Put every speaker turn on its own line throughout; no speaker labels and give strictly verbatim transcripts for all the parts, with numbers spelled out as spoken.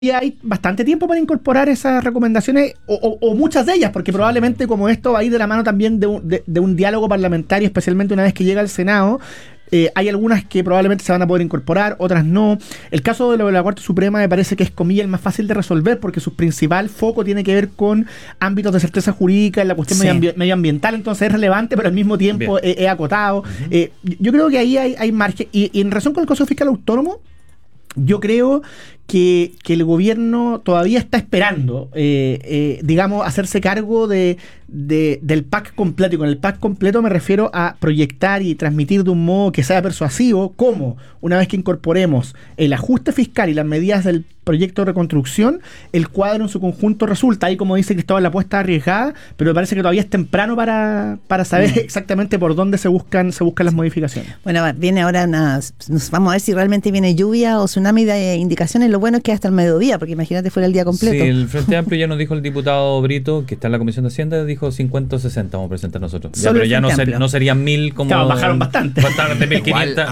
hay bastante tiempo para incorporar esas recomendaciones, o, o, o muchas de ellas, porque probablemente como esto va a ir de la mano también de un, de, de un diálogo parlamentario, especialmente una vez que llega al Senado, eh, hay algunas que probablemente se van a poder incorporar, otras no. El caso de lo de la Corte Suprema me parece que es, comillas, el más fácil de resolver, porque su principal foco tiene que ver con ámbitos de certeza jurídica, en la cuestión sí. medioambi- medioambiental, entonces es relevante, pero al mismo tiempo es, es acotado. Uh-huh. eh, yo creo que ahí hay, hay margen. Y, y en relación con el Consejo Fiscal Autónomo, yo creo que, que el gobierno todavía está esperando, eh, eh, digamos, hacerse cargo de, de, del P A C completo. Y con el P A C completo me refiero a proyectar y transmitir de un modo que sea persuasivo cómo, una vez que incorporemos el ajuste fiscal y las medidas del proyecto de reconstrucción, el cuadro en su conjunto resulta, ahí como dice Cristóbal, la apuesta arriesgada, pero me parece que todavía es temprano para, para saber mm. exactamente por dónde se buscan se buscan las modificaciones.
Bueno, viene ahora una, nos vamos a ver si realmente viene lluvia o tsunami de indicaciones. Lo bueno es que hasta el mediodía, porque imagínate fuera el día completo.
Sí, el Frente Amplio ya nos dijo el diputado Brito, que está en la Comisión de Hacienda, dijo cincuenta o sesenta vamos a presentar nosotros. Ya, pero ya no, ser, no serían mil como...
Claro, bajaron bastante.
Bajaron de mil quinientos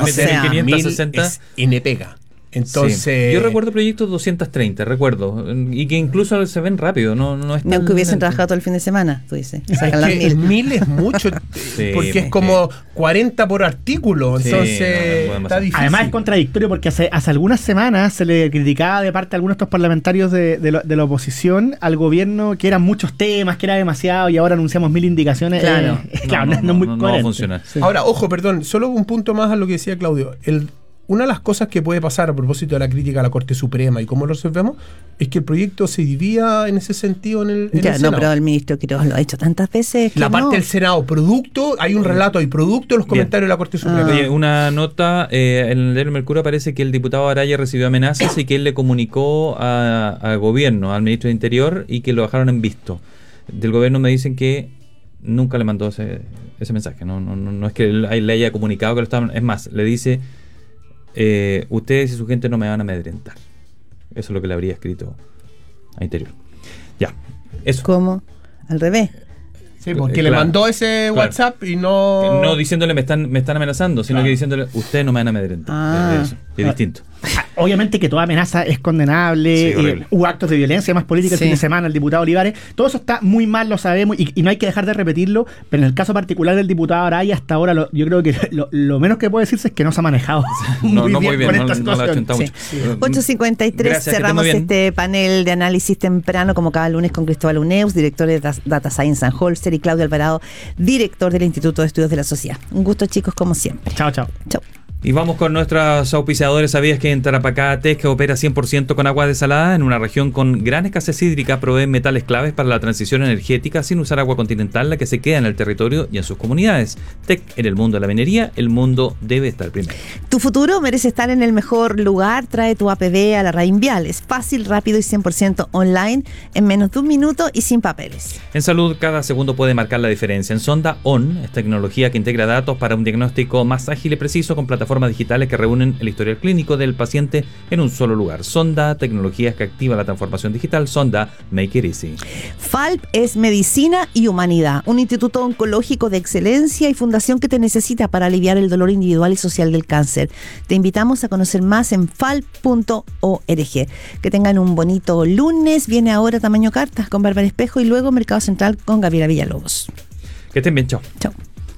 a sesenta.
Es N pega. Entonces,
sí. Yo recuerdo proyectos doscientos treinta, recuerdo, y que incluso se ven rápido, no, no es tan...
Ni aunque hubiesen lento. Trabajado todo el fin de semana, tú dices.
Sacan las mil. mil es mucho, sí, porque es como cuarenta por artículo, sí, entonces no, no está difícil.
Además es contradictorio porque hace, hace algunas semanas se le criticaba de parte de algunos de estos parlamentarios de, de, lo, de la oposición al gobierno que eran muchos temas, que era demasiado, y ahora anunciamos mil indicaciones.
Claro,
eh, claro
no,
no,
no,
no es muy
no,
coherente.
No va a funcionar.
Sí. Ahora, ojo, perdón, solo un punto más a lo que decía Claudio. El Una de las cosas que puede pasar a propósito de la crítica a la Corte Suprema y cómo lo resolvemos es que el proyecto se divida en ese sentido en el, en
ya,
el
no,
Senado.
pero el ministro Quiroz lo ha hecho tantas veces que
la parte
no.
del Senado, producto, hay un relato, hay producto de los comentarios Bien. de la Corte Suprema.
Ah. Oye, una nota, eh, en el diario Mercurio aparece que el diputado Araya recibió amenazas y que él le comunicó al gobierno, al ministro de Interior, y que lo bajaron en visto. Del gobierno me dicen que nunca le mandó ese, ese mensaje, no, no, no, no es que le haya comunicado que lo estaban, es más, le dice... Eh, ustedes y su gente no me van a amedrentar. Eso es lo que le habría escrito a Interior. Ya, eso.
¿Cómo? Al revés.
Sí, porque eh, le claro, mandó ese claro. WhatsApp y no...
No diciéndole me están, me están amenazando, sino claro. que diciéndole ustedes no me van a amedrentar.
Ah.
Eso, es distinto.
Obviamente que toda amenaza es condenable, sí, eh, hubo actos de violencia más política sí. el fin de semana, el diputado Olivares, todo eso está muy mal, lo sabemos, y, y no hay que dejar de repetirlo, pero en el caso particular del diputado Araya, hasta ahora lo, yo creo que lo, lo menos que puede decirse es que no se ha manejado
no,
muy,
no
bien
muy bien
con
no,
esta
no
situación.
No
sí. Sí. ocho cincuenta y tres, Gracias, cerramos este panel de análisis temprano, como cada lunes, con Cristóbal Uneus, director de Data Science and Holster, y Claudio Alvarado, director del Instituto de Estudios de la Sociedad. Un gusto, chicos, como siempre.
Chao, chao.
Chao.
Y vamos con nuestros auspiciadores. ¿Sabías que en Tarapacá Tech opera cien por ciento con agua desalada? En una región con gran escasez hídrica, proveen metales claves para la transición energética sin usar agua continental, la que se queda en el territorio y en sus comunidades. Tech en el mundo de la minería, el mundo debe estar primero.
Tu futuro merece estar en el mejor lugar. Trae tu A P B a la Raín Vial. Es fácil, rápido y cien por ciento online, en menos de un minuto y sin papeles.
En salud, cada segundo puede marcar la diferencia. En Sonda On, es tecnología que integra datos para un diagnóstico más ágil y preciso, con plataformas digitales que reúnen el historial clínico del paciente en un solo lugar. Sonda, tecnologías que activan la transformación digital. Sonda, make it easy.
Falp es medicina y humanidad, un instituto oncológico de excelencia y fundación que te necesita para aliviar el dolor individual y social del cáncer. Te invitamos a conocer más en falp punto org. Que tengan un bonito lunes. Viene ahora Tamaño Cartas con Bárbara Espejo y luego Mercado Central con Gabriela Villalobos.
Que estén bien, chao.
Chao.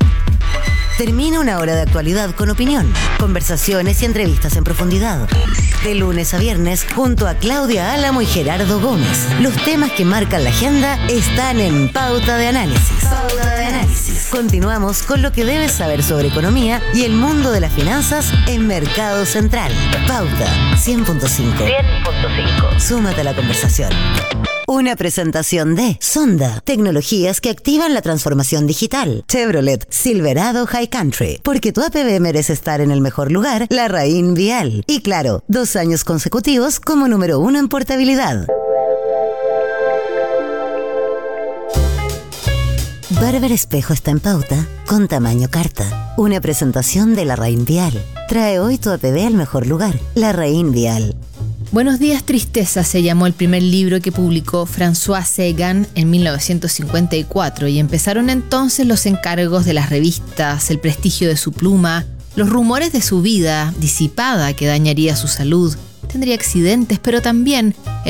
Termina una hora de actualidad con opinión, conversaciones y entrevistas en profundidad. De lunes a viernes, junto a Claudia Álamo y Gerardo Gómez. Los temas que marcan la agenda están en Pauta de Análisis. Pauta de Análisis. Continuamos con lo que debes saber sobre economía y el mundo de las finanzas en Mercado Central. Pauta cien punto cinco. cien punto cinco. Súmate a la conversación. Una presentación de Sonda, tecnologías que activan la transformación digital. Chevrolet Silverado High Country, porque tu A P B merece estar en el mejor lugar, la Raín Vial. Y claro, dos años consecutivos como número uno en portabilidad. Bárbara Espejo está en Pauta con Tamaño Carta. Una presentación de la Raín Vial. Trae hoy tu A P B al mejor lugar, la Raín Vial.
Buenos días, tristeza se llamó el primer libro que publicó François Sagan en mil novecientos cincuenta y cuatro, y empezaron entonces los encargos de las revistas, el prestigio de su pluma, los rumores de su vida disipada que dañaría su salud, tendría accidentes, pero también